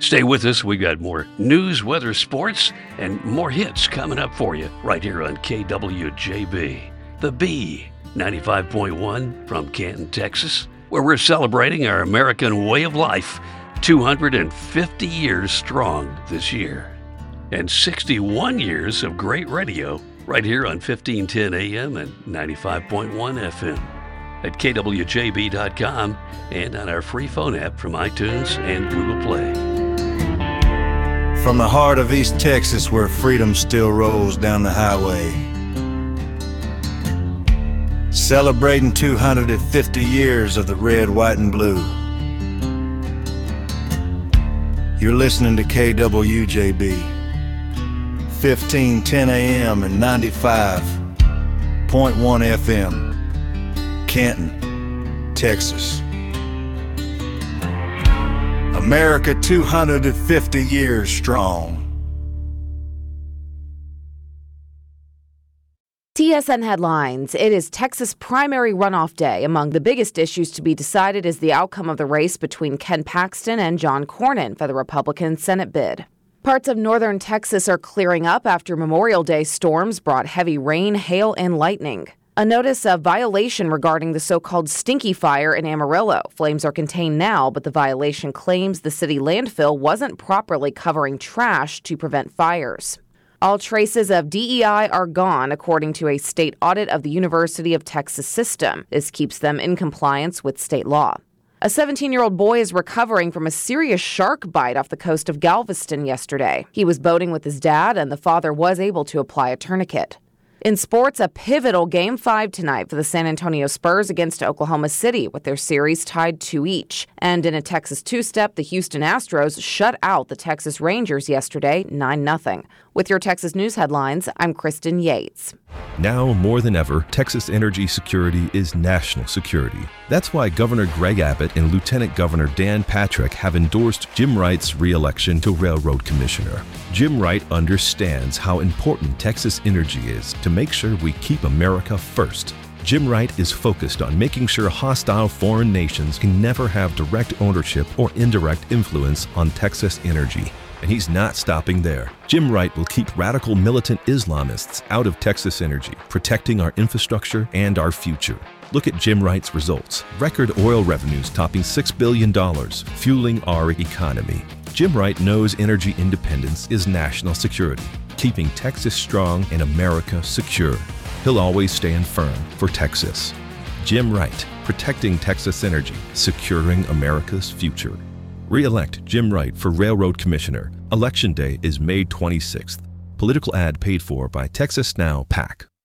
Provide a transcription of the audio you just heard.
Stay with us. We've got more news, weather, sports, and more hits coming up for you right here on KWJB. The B, 95.1 from Canton, Texas, where we're celebrating our American way of life, 250 years strong this year. And 61 years of great radio right here on 1510 AM and 95.1 FM. At kwjb.com and on our free phone app from iTunes and Google Play. From the heart of East Texas, where freedom still rolls down the highway, celebrating 250 years of the red, white, and blue. You're listening to KWJB, 1510 AM and 95.1 FM. Canton, Texas. America 250 years strong. TSN headlines. It is Texas primary runoff day. Among the biggest issues to be decided is the outcome of the race between Ken Paxton and John Cornyn for the Republican Senate bid. Parts of northern Texas are clearing up after Memorial Day storms brought heavy rain, hail, and lightning. A notice of violation regarding the so-called Stinky Fire in Amarillo. Flames are contained now, but the violation claims the city landfill wasn't properly covering trash to prevent fires. All traces of DEI are gone, according to a state audit of the University of Texas system. This keeps them in compliance with state law. A 17-year-old boy is recovering from a serious shark bite off the coast of Galveston yesterday. He was boating with his dad, and the father was able to apply a tourniquet. In sports, a pivotal Game 5 tonight for the San Antonio Spurs against Oklahoma City, with their series tied 2 each. And in a Texas two-step, the Houston Astros shut out the Texas Rangers yesterday, 9-0. With your Texas news headlines, I'm Kristen Yates. Now more than ever, Texas energy security is national security. That's why Governor Greg Abbott and Lieutenant Governor Dan Patrick have endorsed Jim Wright's re-election to Railroad Commissioner. Jim Wright understands how important Texas energy is to make sure we keep America first. Jim Wright is focused on making sure hostile foreign nations can never have direct ownership or indirect influence on Texas energy. And he's not stopping there. Jim Wright will keep radical militant Islamists out of Texas energy, protecting our infrastructure and our future. Look at Jim Wright's results. Record oil revenues topping $6 billion, fueling our economy. Jim Wright knows energy independence is national security, keeping Texas strong and America secure. He'll always stand firm for Texas. Jim Wright, protecting Texas energy, securing America's future. Re-elect Jim Wright for Railroad Commissioner. Election Day is May 26th. Political ad paid for by Texas Now PAC.